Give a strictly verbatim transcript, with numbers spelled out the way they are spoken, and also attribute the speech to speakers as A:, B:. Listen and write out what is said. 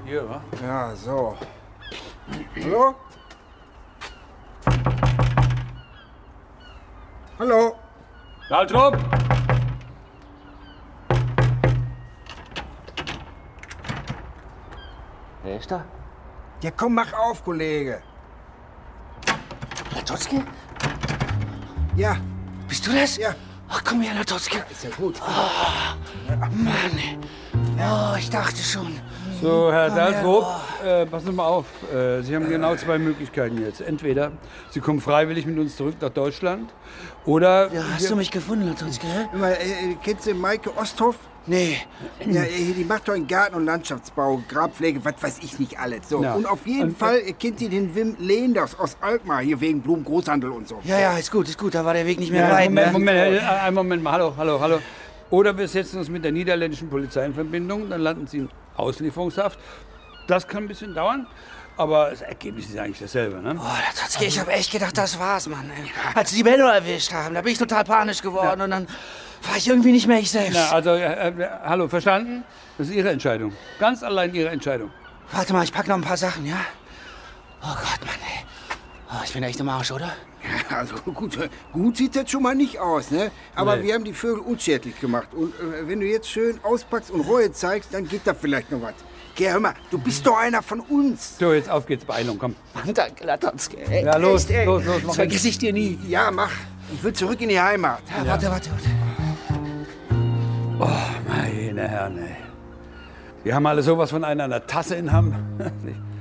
A: Hier, wa?
B: Ja, so. Hallo? Hallo?
A: Waltrup!
C: Wer ist da?
B: Ja, komm, mach auf, Kollege.
C: Latotzki?
B: Ja.
C: Bist du das?
B: Ja.
C: Ach, komm her, Latotzki.
B: Ist ja gut.
C: Oh, Mann. Oh, ich dachte schon.
A: So, Herr Daltrup, äh, passen Sie mal auf. Äh, Sie haben genau zwei Möglichkeiten jetzt. Entweder Sie kommen freiwillig mit uns zurück nach Deutschland oder...
C: Ja, hast du mich gefunden, Latotzki?
B: Mal, äh, kennst du Maike Osthoff?
C: Nee.
B: Ja, äh, die macht doch einen Garten- und Landschaftsbau, Grabpflege, was weiß ich nicht alles. So.
A: Ja.
B: Und auf jeden
A: Und,
B: Fall äh, kennt ihr den Wim Leenders aus Alkmaar, hier wegen Blumengroßhandel und so.
C: Ja, ja, ist gut, ist gut. Da war der Weg nicht mehr
A: Ja,
C: weit.
A: Moment,
C: ne?
A: Moment, äh, einen Moment mal. Hallo, hallo, hallo. Oder wir setzen uns mit der niederländischen Polizei in Verbindung, dann landen Sie in Auslieferungshaft. Das kann ein bisschen dauern, aber das Ergebnis ist eigentlich dasselbe, ne?
C: Oh, Latotzki, ich hab echt gedacht, das war's, Mann. Ey. Als sie die Benno erwischt haben, da bin ich total panisch geworden
A: Ja.
C: und dann war ich irgendwie nicht mehr ich selbst.
A: Na, also, äh, äh, hallo, verstanden? Das ist Ihre Entscheidung. Ganz allein Ihre Entscheidung.
C: Warte mal, ich pack noch ein paar Sachen, ja? Oh Gott, Mann, ey. Oh, ich bin echt im Arsch, oder?
B: Ja, also gut, gut sieht das schon mal nicht aus, ne? Aber
A: Nee.
B: wir haben die Vögel unschädlich gemacht. Und äh, wenn du jetzt schön auspackst und Reue zeigst, dann geht da vielleicht noch was. Geh, hör mal, du bist doch einer von uns.
A: So, jetzt auf geht's, Beeilung, komm.
C: Mann, danke, Latotzki. Ey,
A: Ja, los,
C: echt, ey.
A: los, los, mach
C: Das vergesse ich dir nie.
B: Ja, mach. Ich will zurück in die Heimat.
C: Ja, warte, warte, warte.
A: Oh, meine Herren, ey. Wir haben alle sowas von einer, einer Tasse in Hamm.